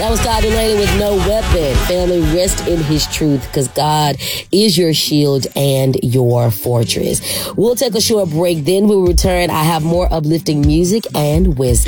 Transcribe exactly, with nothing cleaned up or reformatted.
That was Todd Dulaney with No Weapon. Family, rest in his truth, because God is your shield and your fortress. We'll take a short break. Then we'll return. I have more uplifting music and wisdom.